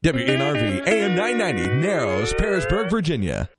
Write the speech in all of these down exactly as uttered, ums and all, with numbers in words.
W N R V A M nine ninety, Narrows, Parisburg, Virginia.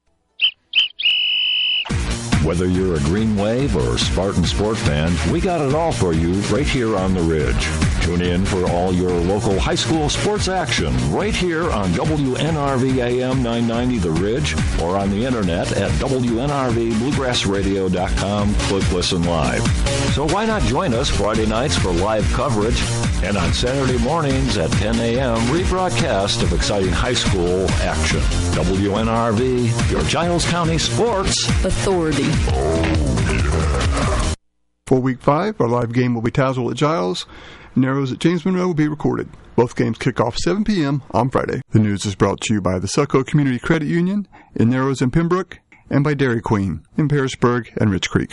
Whether you're a Green Wave or Spartan Sport fan, we got it all for you right here on The Ridge. Tune in for all your local high school sports action right here on W N R V A M nine ninety The Ridge or on the internet at W N R V bluegrass radio dot com. Click Listen Live. So why not join us Friday nights for live coverage and on Saturday mornings at ten a.m. rebroadcast of exciting high school action. W N R V, your Giles County sports authority. For week five, our live game will be Tazewell at Giles. Narrows at James Monroe will be recorded. Both games kick off seven p.m. on Friday. The news is brought to you by the Selco Community Credit Union in Narrows and Pembroke, and by Dairy Queen in Parisburg and Rich Creek.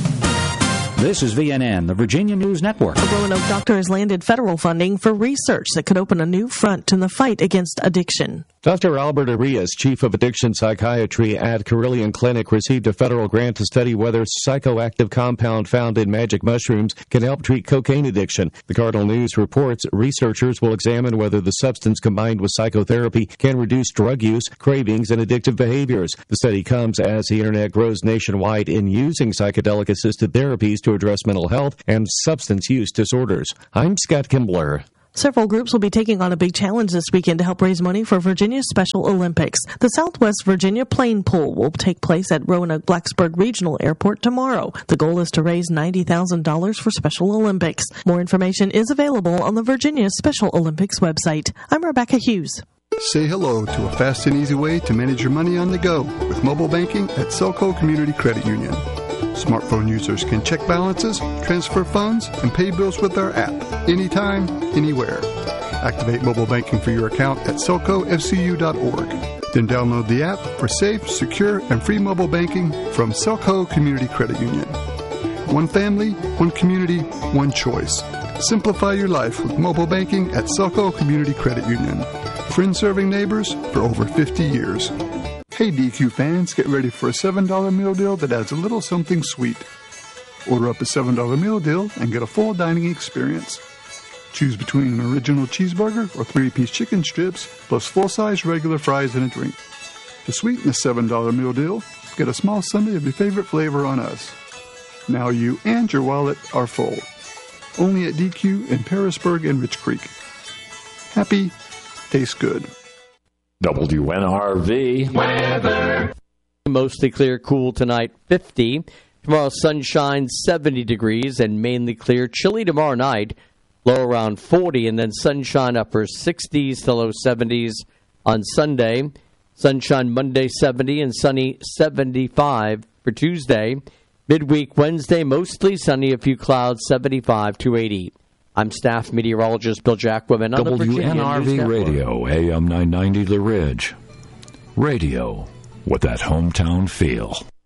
This is V N N, the Virginia News Network. A Roanoke doctor has landed federal funding for research that could open a new front in the fight against addiction. Doctor Albert Arias, chief of addiction psychiatry at Carillion Clinic, received a federal grant to study whether psychoactive compound found in magic mushrooms can help treat cocaine addiction. The Cardinal News reports researchers will examine whether the substance combined with psychotherapy can reduce drug use, cravings, and addictive behaviors. The study comes as the internet grows nationwide in using psychedelic-assisted therapies to address mental health and substance use disorders. I'm Scott Kimbler. Several groups will be taking on a big challenge this weekend to help raise money for Virginia's Special Olympics. The Southwest Virginia Plane Pull will take place at Roanoke-Blacksburg Regional Airport tomorrow. The goal is to raise ninety thousand dollars for Special Olympics. More information is available on the Virginia Special Olympics website. I'm Rebecca Hughes. Say hello to a fast and easy way to manage your money on the go with mobile banking at Selco Community Credit Union. Smartphone users can check balances, transfer funds, and pay bills with our app anytime, anywhere. Activate mobile banking for your account at selco f c u dot org. Then download the app for safe, secure, and free mobile banking from Selco Community Credit Union. One family, one community, one choice. Simplify your life with mobile banking at Selco Community Credit Union. Friends serving neighbors for over fifty years. Hey D Q fans, get ready for a seven dollar meal deal that adds a little something sweet. Order up a seven dollar meal deal and get a full dining experience. Choose between an original cheeseburger or three-piece chicken strips, plus full-size regular fries and a drink. To sweeten the seven dollar meal deal, get a small sundae of your favorite flavor on us. Now you and your wallet are full. Only at D Q in Parisburg and Rich Creek. Happy, tastes good. W N R V weather. Mostly clear, cool tonight, fifty. Tomorrow, sunshine, seventy degrees, and mainly clear. Chilly tomorrow night, low around forty, and then sunshine upper sixties to low seventies on Sunday. Sunshine Monday, seventy, and sunny seventy-five for Tuesday. Midweek Wednesday, mostly sunny, a few clouds, seventy-five to eighty. I'm staff meteorologist Bill Jackwoman on W N R V the Virginia News Radio, A M nine ninety The Ridge. Radio with that hometown feel.